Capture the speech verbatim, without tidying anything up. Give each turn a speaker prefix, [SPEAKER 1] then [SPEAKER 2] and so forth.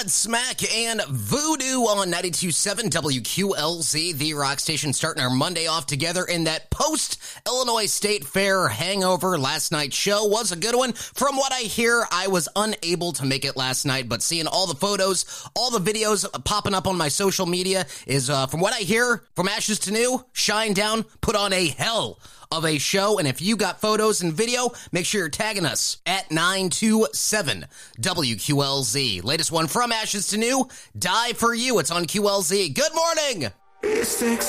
[SPEAKER 1] Smack and Voodoo on ninety-two point seven W Q L Z, the rock station, starting our Monday off together in that post-Illinois State Fair hangover. Last night's show was a good one. From what I hear, I was unable to make it last night, but seeing all the photos, all the videos popping up on my social media is, uh, from what I hear, from Ashes to New, Shinedown put on a hell of a show, and if you got photos and video, make sure you're tagging us at nine two seven W Q L Z. Latest one from Ashes to New, Die For You. It's on Q L Z. Good morning!